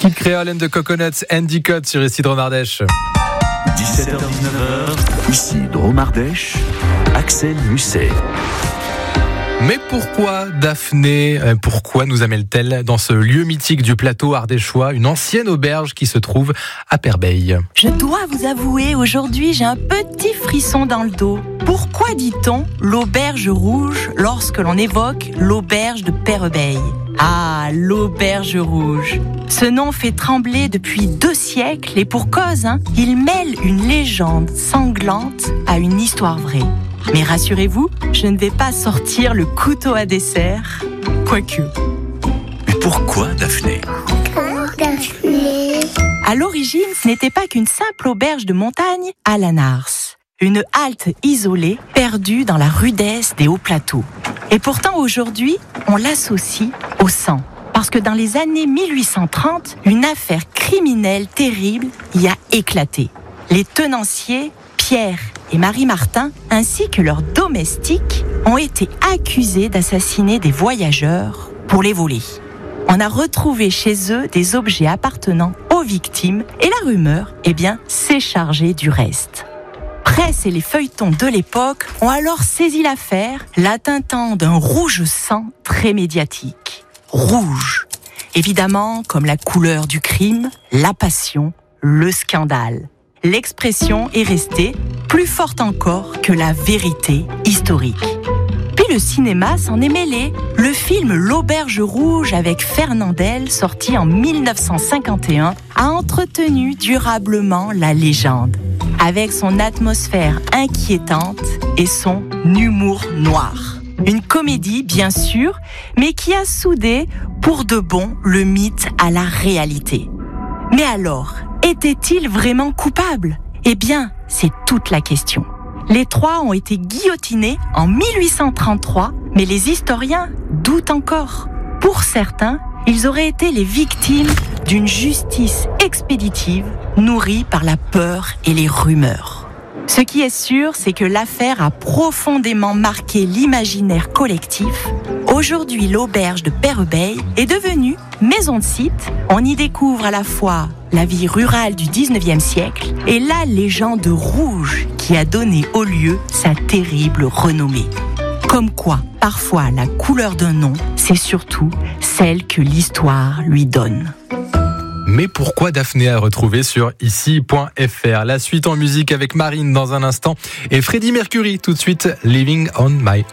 Kid Creole and the Coconuts, Andy Code sur ici Drôme Ardèche. 17h-19h, ici Drôme Ardèche, Axel Musset. Mais pourquoi Daphné, pourquoi nous amène-t-elle dans ce lieu mythique du plateau ardéchois, une ancienne auberge qui se trouve à Perbeil? Je dois vous avouer, aujourd'hui j'ai un petit frisson dans le dos. Pourquoi dit-on l'auberge rouge lorsque l'on évoque l'auberge de Perbeil? Ah, l'auberge rouge. Ce nom fait trembler depuis 2 siècles et pour cause, il mêle une légende sanglante à une histoire vraie. Mais rassurez-vous, je ne vais pas sortir le couteau à dessert, quoique. Mais pourquoi Daphné? À l'origine, ce n'était pas qu'une simple auberge de montagne à la Nars. Une halte isolée, perdue dans la rudesse des hauts plateaux. Et pourtant, aujourd'hui, on l'associe au sang. Parce que dans les années 1830, une affaire criminelle terrible y a éclaté. Les tenanciers, Pierre et Marie Martin, ainsi que leurs domestiques, ont été accusés d'assassiner des voyageurs pour les voler. On a retrouvé chez eux des objets appartenant aux victimes et la rumeur, s'est chargée du reste. Presse et les feuilletons de l'époque ont alors saisi l'affaire, la teintant d'un rouge sang très médiatique. Rouge, évidemment comme la couleur du crime, la passion, le scandale. L'expression est restée plus forte encore que la vérité historique. Puis le cinéma s'en est mêlé. Le film L'Auberge Rouge avec Fernandel, sorti en 1951, a entretenu durablement la légende, avec son atmosphère inquiétante et son humour noir. Une comédie, bien sûr, mais qui a soudé pour de bon le mythe à la réalité. Mais alors, était-il vraiment coupable? C'est toute la question. Les 3 ont été guillotinés en 1833, mais les historiens doutent encore. Pour certains, ils auraient été les victimes d'une justice expéditive nourrie par la peur et les rumeurs. Ce qui est sûr, c'est que l'affaire a profondément marqué l'imaginaire collectif. Aujourd'hui, l'auberge de Perbeil est devenue maison de site. On y découvre à la fois la vie rurale du 19e siècle et la légende rouge qui a donné au lieu sa terrible renommée. Comme quoi, parfois, la couleur d'un nom, c'est surtout celle que l'histoire lui donne. Mais pourquoi Daphné à retrouver sur ici.fr. La suite en musique avec Marine dans un instant et Freddie Mercury tout de suite, Living on My